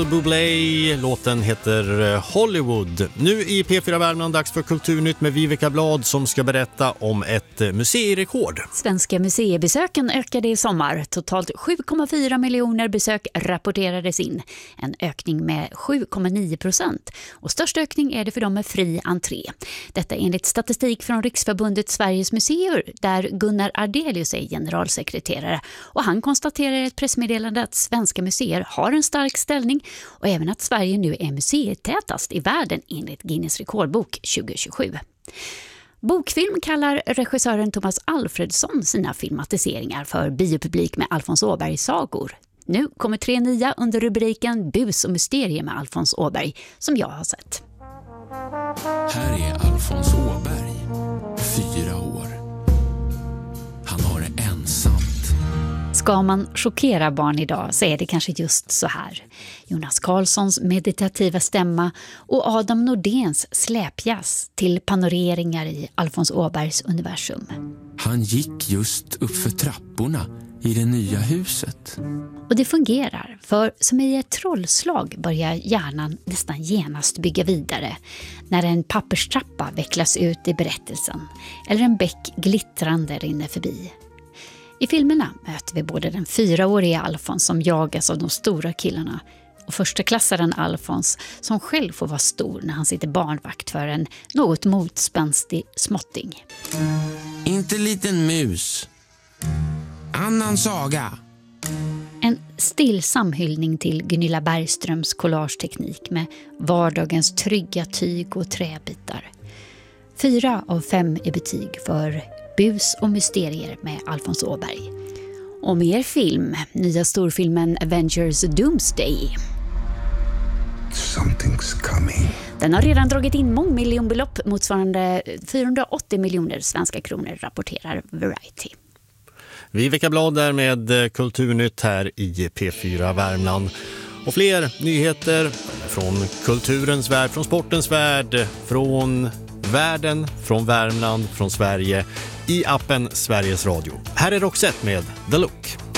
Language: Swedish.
Bublé, låten heter Hollywood. Nu i P4 Värmland dags för Kulturnytt med Viveka Blad som ska berätta om ett museirekord. Svenska museibesöken ökade i sommar. Totalt 7,4 miljoner besök rapporterades in. En ökning med 7,9%. Och störst ökning är det för dem med fri entré. Detta enligt statistik från Riksförbundet Sveriges museer där Gunnar Ardelius är generalsekreterare. Och han konstaterar i ett pressmeddelande att svenska museer har en stark ställning och även att Sverige nu är museitätast i världen enligt Guinness rekordbok 2027. Bokfilm kallar regissören Thomas Alfredsson sina filmatiseringar för biopublik med Alfons Åbergs sagor. Nu kommer 3 nya under rubriken Bus och mysterier med Alfons Åberg som jag har sett. Här är Alfons Åberg, 4 år. Han har det ensamt. Ska man chockera barn idag så är det kanske just så här. Jonas Karlssons meditativa stämma och Adam Nordéns släpjazz till panoreringar i Alfons Åbergs universum. Han gick just upp för trapporna i det nya huset. Och det fungerar, för som i ett trollslag börjar hjärnan nästan genast bygga vidare när en papperstrappa vecklas ut i berättelsen eller en bäck glittrande rinner förbi. I filmerna möter vi både den 4-åriga Alfons som jagas av de stora killarna och förstaklassaren Alfons som själv får vara stor när han sitter barnvakt för en något motspänstig småtting. Inte liten mus. Annan saga. En stillsam hyllning till Gunilla Bergströms collageteknik med vardagens trygga tyg och träbitar. 4 av 5 är betyg för Bus och mysterier med Alfons Åberg. Och mer film, nya storfilmen Avengers Doomsday. Something's coming. Den har redan dragit in mångmiljonbelopp motsvarande 480 miljoner svenska kronor, rapporterar Variety. Viveka Blad där med Kulturnytt här i P4 Värmland. Och fler nyheter från kulturens värld, från sportens värld, från världen, från Värmland, från Sverige i appen Sveriges Radio. Här är Roxette med The Look.